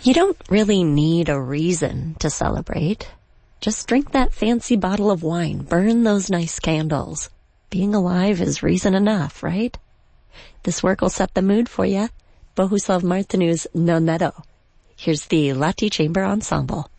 You don't really need a reason to celebrate. Just drink that fancy bottle of wine, burn those nice candles. Being alive is reason enough, right? This work will set the mood for you. Bohuslav Martinu's Nonetto. Here's the Lati Chamber Ensemble.